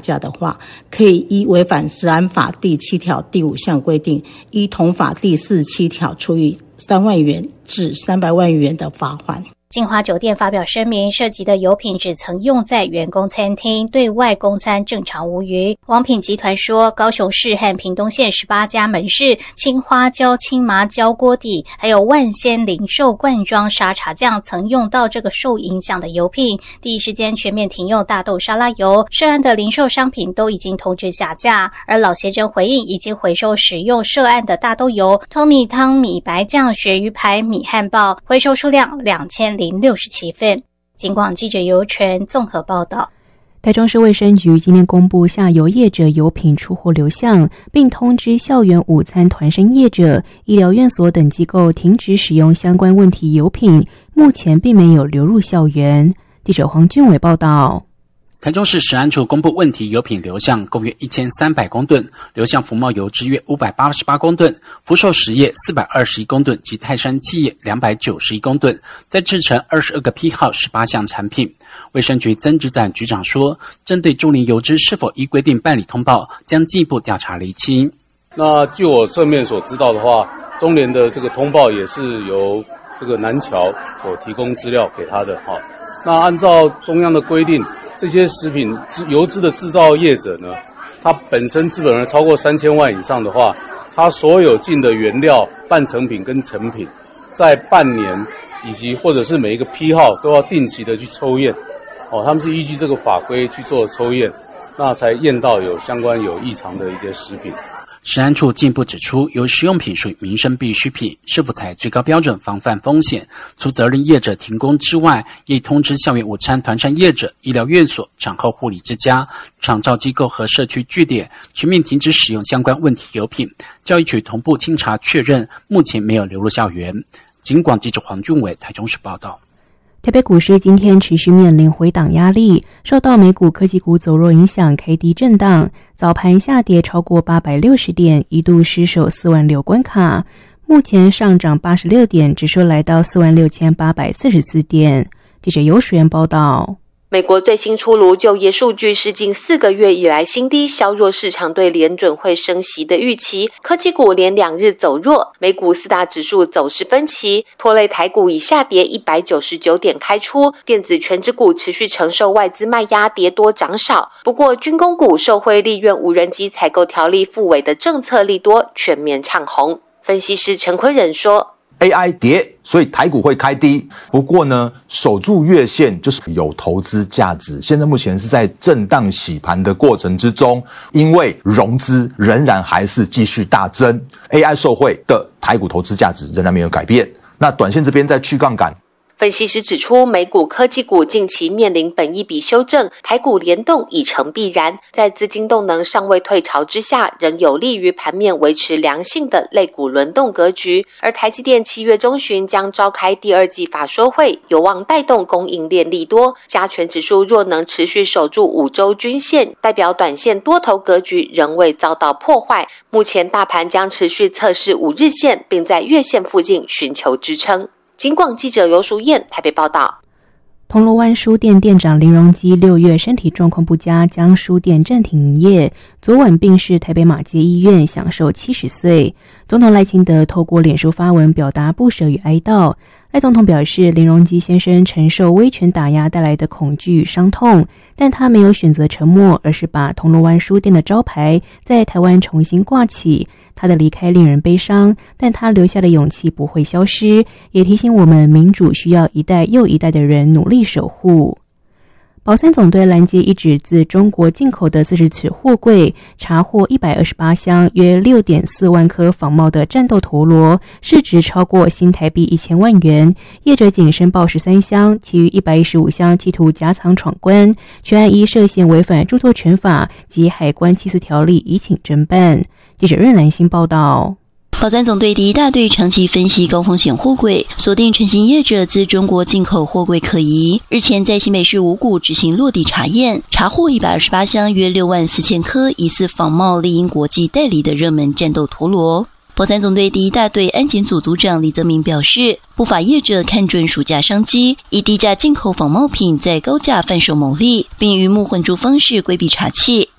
架的话，可以依违反食安法第7条第5项规定，依同法第47条处以3万元至300万元的罚款。 金华酒店发表声明，涉及的油品只曾用在员工餐厅，对外供餐正常无虞。王品集团说，高雄市和屏东县18家门市、青花椒、青麻椒锅底，还有万仙零售罐装沙茶酱曾用到这个受影响的油品，第一时间全面停用大豆沙拉油，涉案的零售商品都已经通知下架。而老协珍回应，已经回收使用涉案的大豆油、通米汤、米白酱、鳕鱼排、米汉堡，回收数量2067份。警广记者尤纯综合报道。 台中市卫生局今天公布下游业者油品出货流向，并通知校园午餐团膳业者、医疗院所等机构停止使用相关问题油品，目前并没有流入校园。记者黄俊伟报道。 台中市食安处公布问题油品流向共约1300公吨，流向福茂油脂约588公吨，福寿实业421公吨及泰山企业291公吨，在制成22个批号18项产品。卫生局曾植展局长说，针对中联油脂是否依规定办理通报，将进一步调查厘清。 那据我侧面所知道的话，中联的这个通报也是由这个南侨所提供资料给他的。那按照中央的规定，这些食品油脂的制造业者呢，它本身资本额超过3000万以上的话，它所有进的原料、半成品跟成品，在半年以及或者是每一个批号都要定期的去抽验。他们是依据这个法规去做抽验，那才验到有相关有异常的一些食品。 食安处进一步指出，由食用品属于民生必需品，是否采最高标准防范风险，除责任业者停工之外，也通知校园午餐团膳业者、医疗院所、产后护理之家、长照机构和社区据点全面停止使用相关问题油品。教育局同步清查确认，目前没有流入校园。警广记者黄俊伟台中市报道。 台北股市今天持续面临回档压力，受到美股科技股走弱影响，开低震荡，早盘下跌超过860点，一度失守46000关卡，目前上涨86点，指数来到46844点。记者尤淑媛报道。 美国最新出炉就业数据是近4个月以来新低，削弱市场对联准会升息的预期。科技股连2日走弱，美股4大指数走势分歧，拖累台股以下跌199点开出。电子全指股持续承受外资卖压，跌多涨少。不过军工股受惠立院无人机采购条例复委的政策利多，全面唱红。分析师陈坤仁说 AI 跌，所以台股会开低。不过呢，守住月线就是有投资价值。现在目前是在震荡洗盘的过程之中，因为融资仍然还是继续大增 ，AI 受惠的台股投资价值仍然没有改变。那短线这边在去杠杆。 分析师指出，美股科技股近期面临本益比修正，台股联动已成必然。在资金动能尚未退潮之下，仍有利于盘面维持良性的类股轮动格局。而台积电7月中旬将召开第2季法说会，有望带动供应链利多。加权指数若能持续守住5周均线，代表短线多头格局仍未遭到破坏。目前大盘将持续测试5日线，并在月线附近寻求支撑。警广记者尤淑燕台北报道。 铜锣湾书店店长林荣基6月身体状况不佳，将书店暂停营业。昨晚病逝台北马偕医院，享受70岁。总统赖清德透过脸书发文表达不舍与哀悼。赖总统表示，林荣基先生承受威权打压带来的恐惧与伤痛，但他没有选择沉默，而是把铜锣湾书店的招牌在台湾重新挂起。他的离开令人悲伤，但他留下的勇气不会消失，也提醒我们民主需要一代又一代的人努力守护。宝山总队拦截一指自中国进口的40尺货柜，查获128箱约 6.4 万颗仿冒的战斗陀螺，市值超过新台币1000万元。业者仅申报13箱，其余115箱企图夹藏闯关，全案依涉嫌违反著作权法及海关缉私条例移请侦办。记者任兰心报道。 宝山总队第1大队长期分析高风险货柜，锁定成型业者自中国进口货柜可疑。日前在新北市五股执行落地查验，查获128箱约64000颗疑似仿冒丽英国际代理的热门战斗陀螺。宝山总队第1大队安检组组长李泽明表示，不法业者看准暑假商机，以低价进口仿冒品在高价贩售牟利，并于目混珠方式规避查缉。